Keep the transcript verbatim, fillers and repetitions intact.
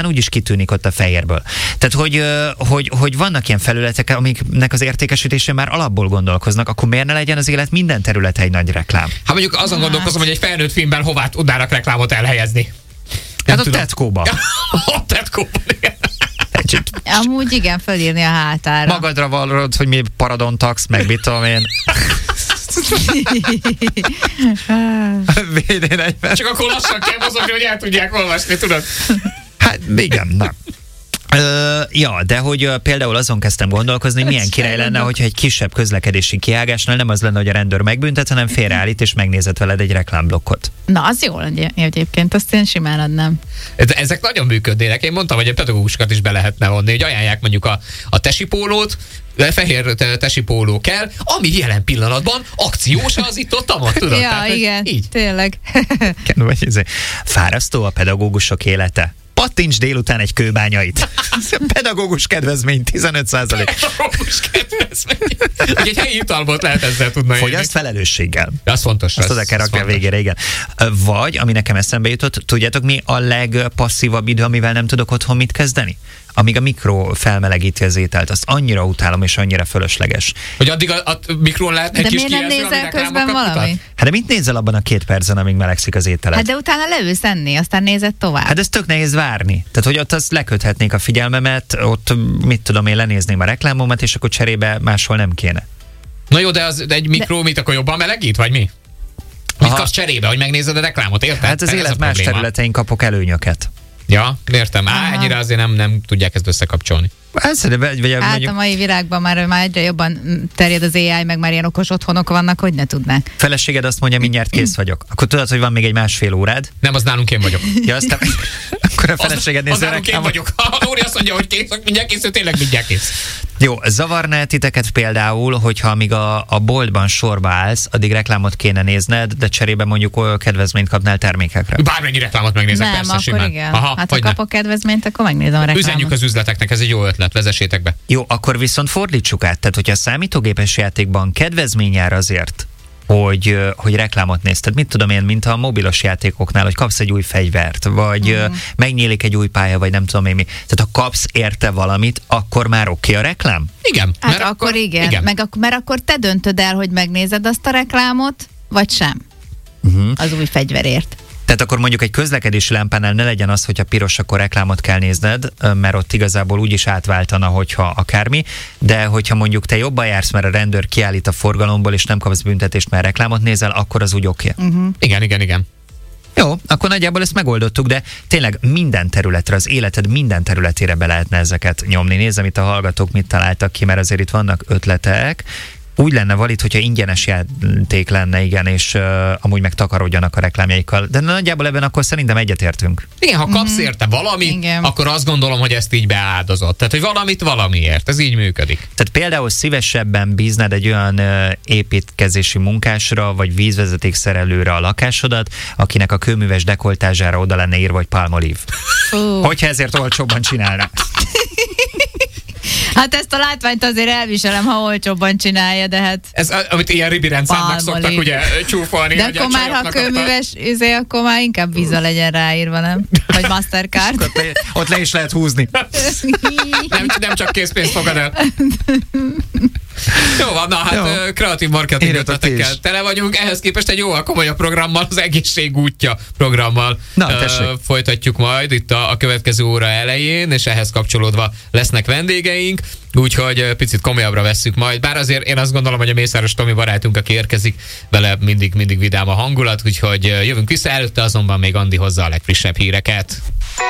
nyilván úgyis kitűnik ott a fehérből. Tehát, hogy, hogy, hogy vannak ilyen felületek, amiknek az értékesítésén már alapból gondolkoznak, akkor miért ne legyen az élet minden területe egy nagy reklám? Hát mondjuk azon gondolkozom, hogy egy felnőtt filmben hová tudnának reklámot elhelyezni. Hát a Tetkóban. A Tetkóban, igen. Amúgy igen, fölírni a hátára. Magadra vallod, hogy mi paradontax, meg mit tudom én. Védén egyben. Csak akkor lassan kell mozogni, hogy el tudják olvasni, tudod? Hát igen, na. Ö, ja, de hogy uh, például azon kezdtem gondolkozni, milyen király lenne, hogyha egy kisebb közlekedési kiágásnál nem az lenne, hogy a rendőr megbüntet, hanem félreállít és megnézett veled egy reklámblokkot. Na, az jó egyébként, azt én simán adnám. De ezek nagyon működnének. Én mondtam, hogy a pedagógusokat is be lehetne vonni, hogy ajánlják mondjuk a, a tesipólót, fehér tesipóló kell, ami jelen pillanatban akciós az itt ott, amott, tudod? Ja, Tehát, igen, így. tényleg. Fárasztó a pedagógusok élete. Pattints délután egy kőbányait. Pedagógus kedvezmény tizenöt százalék. Pedagógus kedvezmény. Egy helyi jutalmat lehet ezzel tudni. Fogyaszt felelősséggel. Az fontos. Azt oda kell rakni a végére, igen. Vagy, ami nekem eszembe jutott, tudjátok mi a legpasszívabb idő, amivel nem tudok otthon mit kezdeni? Amíg a mikro felmelegíti az ételt, azt annyira utálom, és annyira fölösleges. Hogy addig a, a mikrón lehet egy de kis miért nem nézel közben valami? Hát de mit nézel abban a két percen, amíg melegszik az ételed? Hát de utána leülsz enni, aztán nézed tovább. Hát ez tök nehéz várni. Tehát, hogy ott azt leköthetnék a figyelmemet, ott mit tudom én, lenézném a reklámomat, és akkor cserébe máshol nem kéne. Na jó, de az egy mikró, de... mit akkor jobban melegít, vagy mi? Mit kapsz cserébe, hogy megnézed a reklámot, érted? Hát az ez élet más területein kapok előnyöket. Ja, értem. Á, ennyire azért nem, nem tudják ezt összekapcsolni. Ez, vagy, vagy, hát mondjuk... a mai világban már, már egyre jobban terjed az á i, meg már ilyen okos otthonok vannak, hogy ne tudnák. Feleséged azt mondja, mindjárt kész vagyok. Akkor tudod, hogy van még egy másfél órád? Nem, az nálunk én vagyok. Ja, aztán akkor a feleséged nézze. Az nálunk én vagyok. Ha Nóri azt mondja, hogy kész, mindjárt kész, ő tényleg mindjárt kész. Jó, zavarná titeket például, hogyha amíg a, a boltban sorba állsz, addig reklámot kéne nézned, de cserébe mondjuk olyan kedvezményt kapnál termékekre. Bármennyi reklámot megnézek, nem, persze, akkor simán. Igen. Aha, hát ha kapok kedvezményt, akkor megnézem a reklámot. Üzenjük az üzleteknek, ez egy jó ötlet, vezessétek be. Jó, akkor viszont fordítsuk át. Tehát, hogyha a számítógépes játékban kedvezmény jár azért, hogy, hogy reklámot nézted. Mit tudom én, mint a mobilos játékoknál, hogy kapsz egy új fegyvert, vagy mm. megnyílik egy új pálya, vagy nem tudom én mi. Tehát ha kapsz érte valamit, akkor már oké a reklám? Igen. Hát mert akkor, akkor igen, igen. Meg, mert akkor te döntöd el, hogy megnézed azt a reklámot, vagy sem. Uh-huh. Az új fegyverért. Tehát akkor mondjuk egy közlekedési lámpánál ne legyen az, hogyha piros, akkor reklámot kell nézned, mert ott igazából úgyis átváltana, hogyha akármi, de hogyha mondjuk te jobban jársz, mert a rendőr kiállít a forgalomból, és nem kapsz büntetést, mert reklámot nézel, akkor az úgy oké. Okay. Uh-huh. Igen, igen, igen. Jó, akkor nagyjából ezt megoldottuk, de tényleg minden területre, az életed minden területére be lehetne ezeket nyomni. Nézzem, itt a hallgatók mit találtak ki, mert azért itt vannak ötletek. Úgy lenne valid, hogyha ingyenes játék lenne, igen, és uh, amúgy meg takarodjanak a reklámjaikkal. De nagyjából ebben akkor szerintem egyetértünk. Igen, ha kapsz érte valamit, igen. akkor azt gondolom, hogy ezt így beáldozott. Tehát, hogy valamit valamiért. Ez így működik. Tehát például szívesebben bíznád egy olyan uh, építkezési munkásra, vagy vízvezetékszerelőre a lakásodat, akinek a kőműves dekoltázsára oda lenne írva, vagy Palmolive. Uh. Hogyha ezért olcsóbban csinálna. Hát ezt a látványt azért elviselem, ha olcsóbban csinálja, de hát... Ez, amit ilyen ribirendszámnak szoktak ugye csúfolni. De akkor már, ha kőműves, izé, akkor már inkább víza legyen ráírva, nem? Vagy Mastercard. Ott, le, ott le is lehet húzni. nem, nem csak készpénzt fogad el. Jó van, na hát jó. Kreatív marketing ötletekkel tele vagyunk, ehhez képest egy jóval komolyabb programmal, az egészség útja programmal na, uh, folytatjuk majd itt a, a következő óra elején, és ehhez kapcsolódva lesznek vendégeink, úgyhogy picit komolyabbra vesszük majd, bár azért én azt gondolom, hogy a Mészáros Tomi barátunk, aki érkezik, vele mindig, mindig vidám a hangulat, úgyhogy jövünk vissza, előtte azonban még Andi hozza a legfrissebb híreket.